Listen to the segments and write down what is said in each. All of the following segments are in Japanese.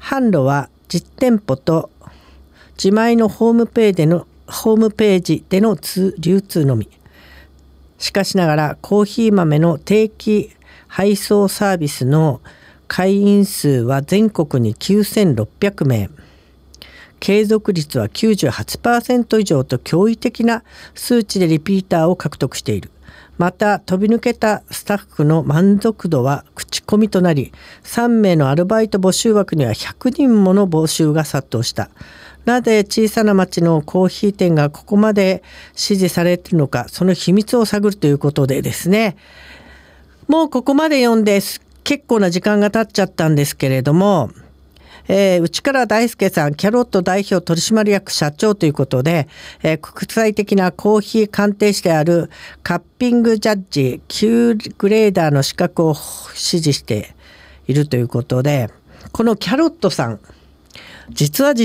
販路は実店舗と自前のホームページでの流通のみ。しかしながらコーヒー豆の定期配送サービスの会員数は全国に9600名。継続率は 98% 以上と驚異的な数値でリピーターを獲得している。また飛び抜けたスタッフの満足度は口コミとなり、3名のアルバイト募集枠には100人もの募集が殺到した。なぜ小さな町のコーヒー店がここまで支持されているのか、その秘密を探るということでですね、もうここまで読んで結構な時間が経っちゃったんですけれども、内から大輔さん、キャロット代表取締役社長ということで、国際的なコーヒー鑑定士であるカッピングジャッジ Q グレーダーの資格を支持しているということで、このキャロットさん、実は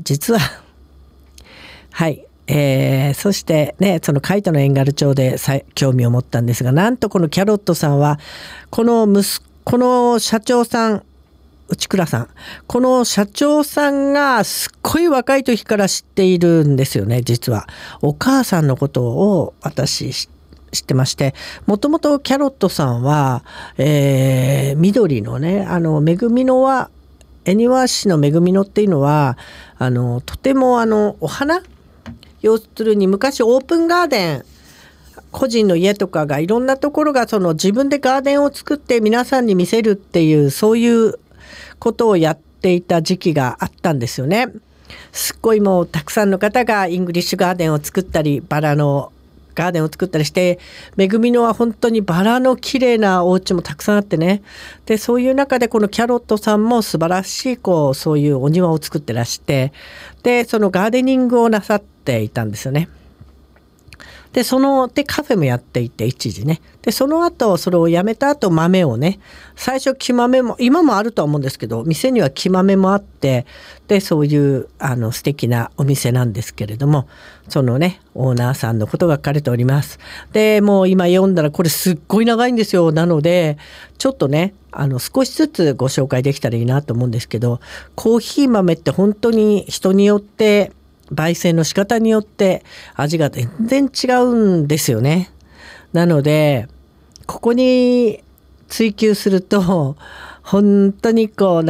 はい、そしてね、そのカイトのエンガル町で興味を持ったんですが、なんとこのキャロットさんはこの社長さん、内倉さん、この社長さんがすっごい若い時から知っているんですよね。実はお母さんのことを私知ってまして、もともとキャロットさんは、緑のね、めぐみのは恵庭市のめぐみのっていうのはとてもお花、要するに昔オープンガーデン、個人の家とかがいろんなところが自分でガーデンを作って皆さんに見せるっていう、そういうことをやっていた時期があったんですよね。すっごいもうたくさんの方がイングリッシュガーデンを作ったり、バラのガーデンを作ったりして、めぐみのは本当にバラの綺麗なお家もたくさんあってね。でそういう中でこのキャロットさんも素晴らしいそういうお庭を作ってらして、でそのガーデニングをなさっていたんですよね。でカフェもやっていて一時ね。でその後それをやめた後、豆をね、最初木豆も今もあるとは思うんですけど、店には木豆もあって、でそういう素敵なお店なんですけれども、そのねオーナーさんのことが書かれております。でもう今読んだらこれすっごい長いんですよ。なのでちょっとね少しずつご紹介できたらいいなと思うんですけど、コーヒー豆って本当に人によって焙煎の仕方によって味が全然違うんですよね。なのでここに追求すると本当にこ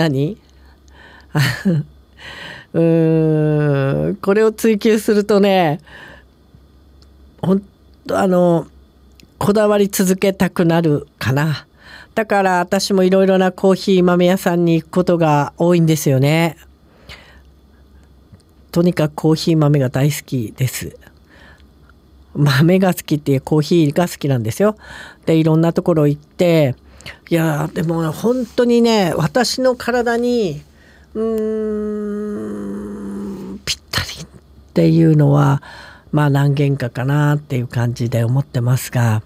れを追求するとね、本当こだわり続けたくなるかな。だから私もいろいろなコーヒー豆屋さんに行くことが多いんですよね。とにかくコーヒー豆が大好きです。豆が好きっていうコーヒーが好きなんですよ。でいろんなところ行って、いやでも本当にね、私の体にぴったりっていうのは何軒かなっていう感じで思ってますが、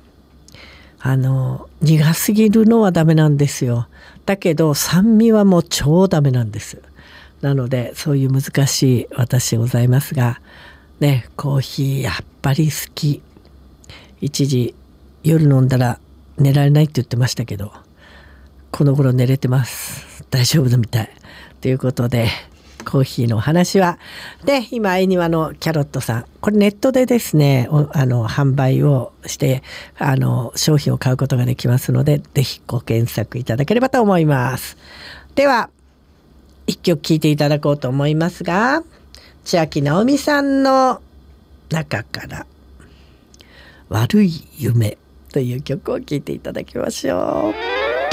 苦すぎるのはダメなんですよ。だけど酸味はもう超ダメなんです。なのでそういう難しい私でございますがね、コーヒーやっぱり好き。一時夜飲んだら寝られないって言ってましたけど、この頃寝れてます。大丈夫だみたいということで、コーヒーのお話はで、今恵庭のキャロットさん、これネットでですね販売をして商品を買うことができますので、ぜひご検索いただければと思います。では一曲聴いていただこうと思いますが、千秋直美さんの中から悪い夢という曲を聴いていただきましょう。